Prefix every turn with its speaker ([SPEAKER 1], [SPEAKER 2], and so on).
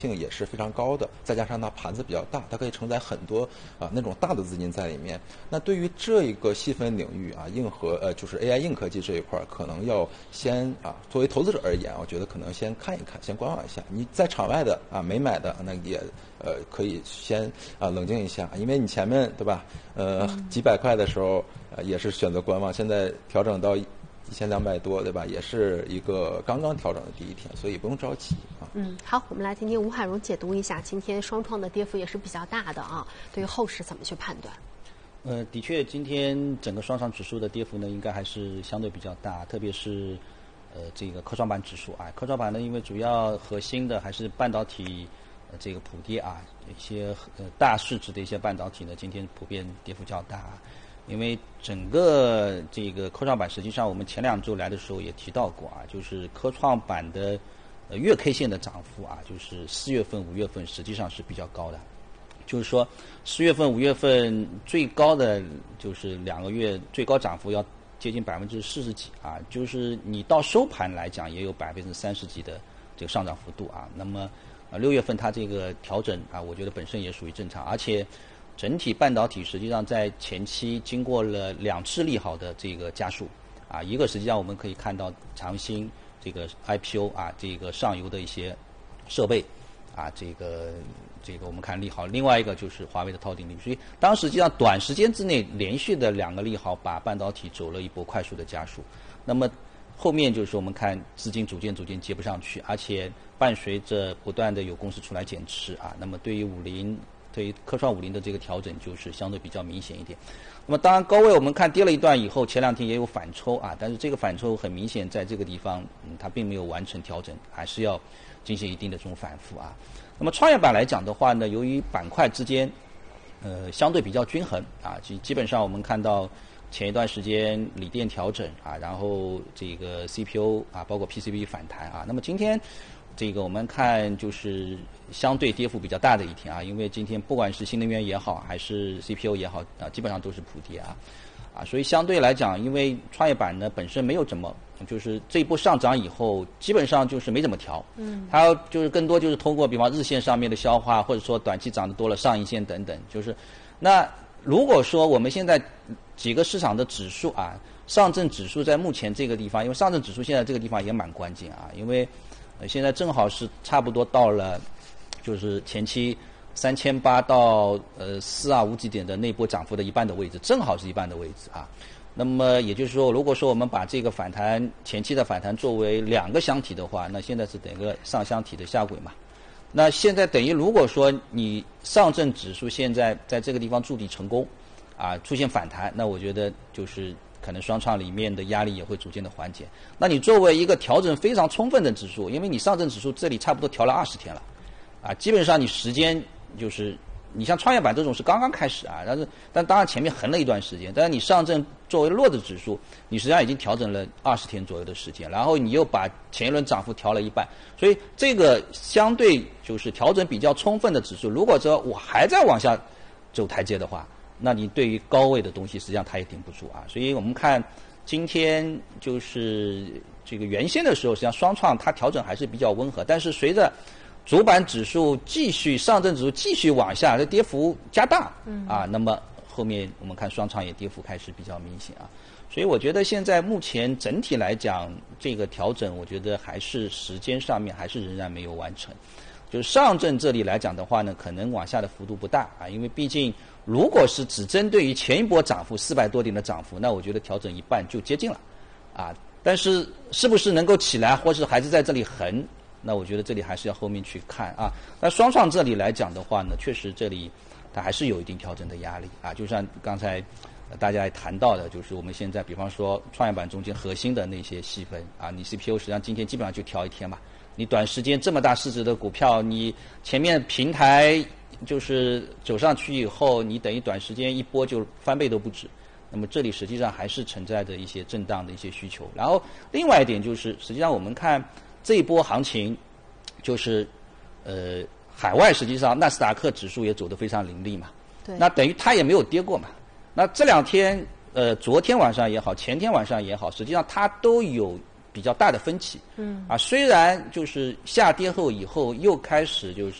[SPEAKER 1] 性也是非常高的，再加上它盘子比较大，它可以承载很多那种大的资金在里面。那对于这一个细分领域就是 AI 硬科技这一块，可能要先作为投资者而言，我觉得可能先看一看，先观望一下。你在场外的没买的，那也可以先冷静一下，因为你前面对吧几百块的时候也是选择观望，现在调整到1200多，对吧？也是一个刚刚调整的第一天，所以不用着急啊。
[SPEAKER 2] 好，我们来听听吴海荣解读一下今天双创的跌幅也是比较大的啊，对于后市怎么去判断？
[SPEAKER 3] 的确，今天整个双创指数的跌幅呢，应该还是相对比较大，特别是这个科创板指数科创板呢，因为主要核心的还是半导体这个普跌一些大市值的一些半导体呢，今天普遍跌幅较大。因为整个这个科创板，实际上我们前2周来的时候也提到过就是科创板的月 K 线的涨幅就是4月份、5月份实际上是比较高的。就是说4月份、5月份最高的就是2个月最高涨幅要接近40%几就是你到收盘来讲也有30%几的这个上涨幅度那么6月份它这个调整我觉得本身也属于正常，而且整体半导体实际上在前期经过了2次利好的这个加速一个实际上我们可以看到长兴这个 IPO 这个上游的一些设备这个我们看利好，另外一个就是华为的套订率，所以当实际上短时间之内连续的2个利好把半导体走了一波快速的加速，那么后面就是我们看资金逐渐接不上去，而且伴随着不断的有公司出来减持那么对于科创50的这个调整就是相对比较明显一点。那么当然高位我们看跌了一段以后，前2天也有反抽但是这个反抽很明显在这个地方它并没有完成调整，还是要进行一定的这种反复那么创业板来讲的话呢，由于板块之间相对比较均衡基本上我们看到前一段时间锂电调整然后这个 CPU 包括 PCB 反弹那么今天这个我们看就是相对跌幅比较大的一天因为今天不管是新能源也好还是 CPU 也好基本上都是普跌所以相对来讲，因为创业板呢本身没有怎么就是这一波上涨以后基本上就是没怎么调它就是更多就是通过比方日线上面的消化，或者说短期涨得多了上影线等等，就是那如果说我们现在几个市场的指数上证指数在目前这个地方，因为上证指数现在这个地方也蛮关键因为现在正好是差不多到了就是前期3800到425几点的那波涨幅的一半的位置，正好是一半的位置那么也就是说，如果说我们把这个反弹前期的反弹作为2个箱体的话，那现在是等于个上箱体的下轨嘛。那现在等于如果说你上证指数现在在这个地方筑底成功出现反弹，那我觉得就是可能双创里面的压力也会逐渐的缓解。那你作为一个调整非常充分的指数，因为你上证指数这里差不多调了20天了基本上你时间就是你像创业板这种是刚刚开始但当然前面横了一段时间，但是你上证作为落的指数，你实际上已经调整了20天左右的时间，然后你又把前一轮涨幅调了一半，所以这个相对就是调整比较充分的指数，如果说我还在往下走台阶的话，那你对于高位的东西实际上它也顶不住所以我们看今天就是这个原先的时候，实际上双创它调整还是比较温和，但是随着主板指数上证指数继续往下，这跌幅加大那么后面我们看双创也跌幅开始比较明显所以我觉得现在目前整体来讲，这个调整我觉得还是时间上面还是仍然没有完成。就是上证这里来讲的话呢，可能往下的幅度不大因为毕竟如果是只针对于前一波涨幅400多点的涨幅，那我觉得调整一半就接近了但是是不是能够起来，或是还是在这里横，那我觉得这里还是要后面去看那双创这里来讲的话呢，确实这里它还是有一定调整的压力就像刚才大家也谈到的，就是我们现在比方说创业板中间核心的那些细分你 CPU 实际上今天基本上就调一天嘛，你短时间这么大市值的股票，你前面平台就是走上去以后，你等于短时间一波就翻倍都不止，那么这里实际上还是存在着一些震荡的一些需求。然后另外一点就是，实际上我们看这一波行情，就是海外实际上纳斯达克指数也走得非常凌厉嘛，
[SPEAKER 2] 对，
[SPEAKER 3] 那等于它也没有跌过嘛。那这2天昨天晚上也好，前天晚上也好，实际上它都有比较大的分歧。虽然就是下跌后以后又开始就是